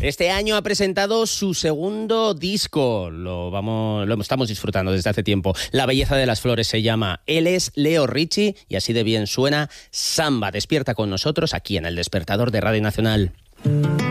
Este año ha presentado su segundo disco. Lo estamos disfrutando desde hace tiempo. La belleza de las flores se llama. Él es Leo Richie y así de bien suena Samba. Despierta con nosotros aquí en El Despertador de Radio Nacional.